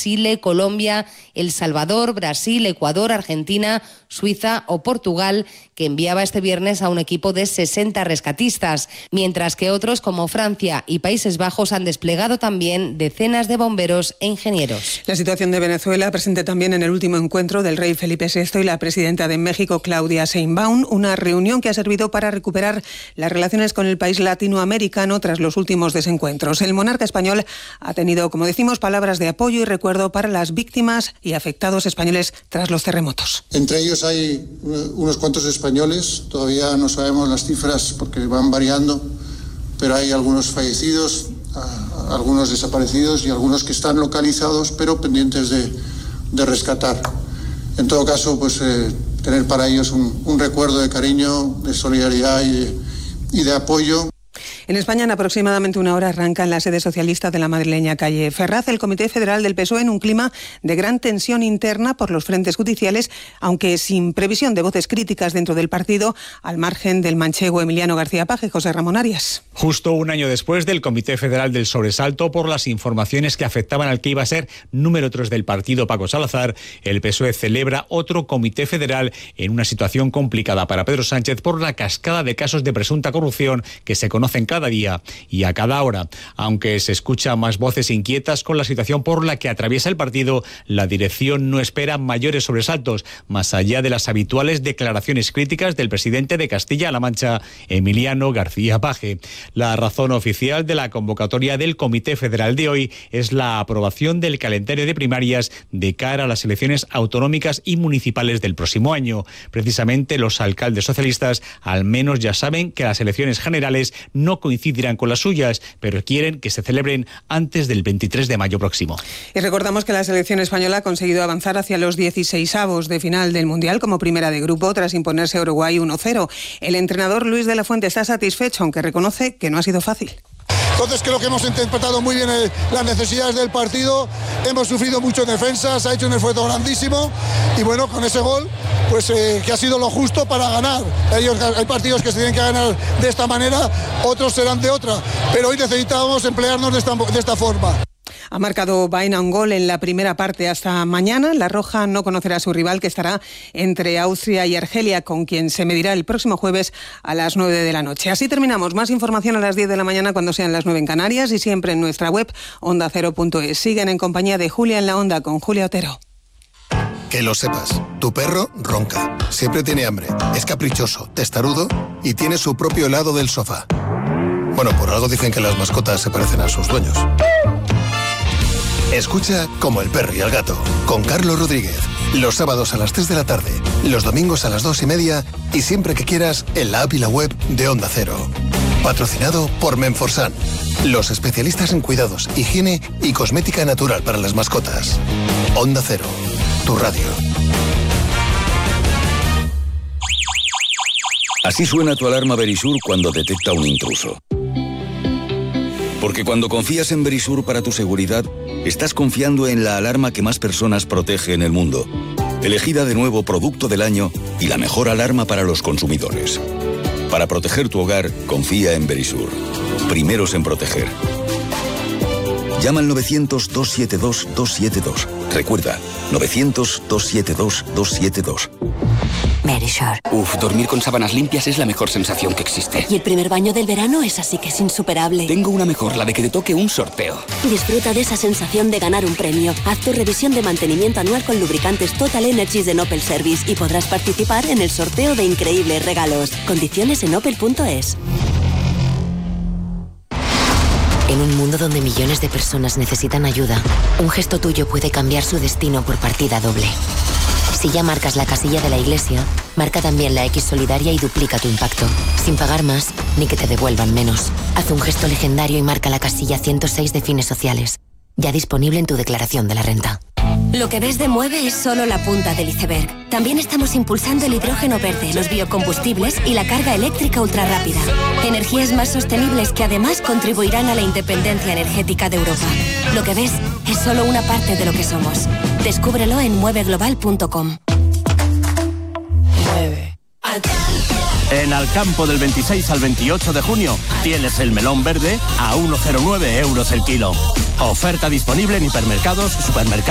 Chile, Colombia, El Salvador, Brasil, Ecuador, Argentina, Suiza o Portugal, que enviaba este viernes a un equipo de 60 rescatistas, mientras que otros como Francia y Países Bajos han desplegado también decenas de bomberos e ingenieros. La situación de Venezuela presente también en el último encuentro del rey Felipe VI y la presidenta de México, Claudia Sheinbaum, una reunión que ha servido para recuperar las relaciones con el país latinoamericano tras los últimos desencuentros. El monarca español ha tenido, como decimos, palabras de apoyo y recuerdo para las víctimas y afectados españoles tras los terremotos. Entre ellos hay unos cuantos españoles, todavía no sabemos las cifras porque van variando, pero hay algunos fallecidos, algunos desaparecidos y algunos que están localizados pero pendientes de rescatar. En todo caso, pues tener para ellos un recuerdo de cariño, de solidaridad y de apoyo. En España, en aproximadamente una hora, arranca en la sede socialista de la madrileña calle Ferraz el Comité Federal del PSOE en un clima de gran tensión interna por los frentes judiciales, aunque sin previsión de voces críticas dentro del partido, al margen del manchego Emiliano García Paje. José Ramón Arias. Justo un año después del Comité Federal del sobresalto por las informaciones que afectaban al que iba a ser número 3 del partido, Paco Salazar, el PSOE celebra otro Comité Federal en una situación complicada para Pedro Sánchez por la cascada de casos de presunta corrupción que se conocen cada día y a cada hora. Aunque se escuchan más voces inquietas con la situación por la que atraviesa el partido, la dirección no espera mayores sobresaltos, más allá de las habituales declaraciones críticas del presidente de Castilla-La Mancha, Emiliano García Paje. La razón oficial de la convocatoria del Comité Federal de hoy es la aprobación del calendario de primarias de cara a las elecciones autonómicas y municipales del próximo año. Precisamente los alcaldes socialistas al menos ya saben que las elecciones generales no coincidirán con las suyas, pero quieren que se celebren antes del 23 de mayo próximo. Y recordamos que la selección española ha conseguido avanzar hacia los 16avos de final del Mundial como primera de grupo tras imponerse a Uruguay 1-0. El entrenador Luis de la Fuente está satisfecho, aunque reconoce que no ha sido fácil. Entonces creo que hemos interpretado muy bien las necesidades del partido, hemos sufrido mucho en defensa, se ha hecho un esfuerzo grandísimo y bueno, con ese gol, pues que ha sido lo justo para ganar. Hay partidos que se tienen que ganar de esta manera, otros serán de otra, pero hoy necesitábamos emplearnos de esta forma. Ha marcado Baena un gol en la primera parte. Hasta mañana, la Roja no conocerá a su rival, que estará entre Austria y Argelia, con quien se medirá el próximo jueves a las 9 de la noche. Así terminamos. Más información a las 10 de la mañana cuando sean las 9 en Canarias y siempre en nuestra web ondacero.es. Siguen en compañía de Julia en la Onda con Julia Otero. Que lo sepas, tu perro ronca, siempre tiene hambre, es caprichoso, testarudo y tiene su propio helado del sofá. Bueno, por algo dicen que las mascotas se parecen a sus dueños. Escucha Como el perro y el gato, con Carlos Rodríguez. Los sábados a las 3 de la tarde, los domingos a las 2:30 y siempre que quieras en la app y la web de Onda Cero. Patrocinado por Menforsan, los especialistas en cuidados, higiene y cosmética natural para las mascotas. Onda Cero, tu radio. Así suena tu alarma Verisur cuando detecta un intruso. Porque cuando confías en Verisur para tu seguridad, estás confiando en la alarma que más personas protege en el mundo. Elegida de nuevo Producto del Año y la mejor alarma para los consumidores. Para proteger tu hogar, confía en Verisur. Primeros en proteger. Llama al 900-272-272. Recuerda, 900-272-272. Verisur. Dormir con sábanas limpias es la mejor sensación que existe. Y el primer baño del verano es así que es insuperable. Tengo una mejor, la de que te toque un sorteo. Disfruta de esa sensación de ganar un premio. Haz tu revisión de mantenimiento anual con lubricantes Total Energies de Opel Service y podrás participar en el sorteo de increíbles regalos. Condiciones en opel.es. En un mundo donde millones de personas necesitan ayuda, un gesto tuyo puede cambiar su destino por partida doble. Si ya marcas la casilla de la iglesia, marca también la X solidaria y duplica tu impacto, sin pagar más ni que te devuelvan menos. Haz un gesto legendario y marca la casilla 106 de Fines Sociales, ya disponible en tu declaración de la renta. Lo que ves de Mueve es solo la punta del iceberg. También estamos impulsando el hidrógeno verde, los biocombustibles y la carga eléctrica ultrarrápida. Energías más sostenibles que además contribuirán a la independencia energética de Europa. Lo que ves es solo una parte de lo que somos. Descúbrelo en mueveglobal.com. En Alcampo del 26 al 28 de junio tienes el melón verde a 1,09 euros el kilo. Oferta disponible en hipermercados, supermercados.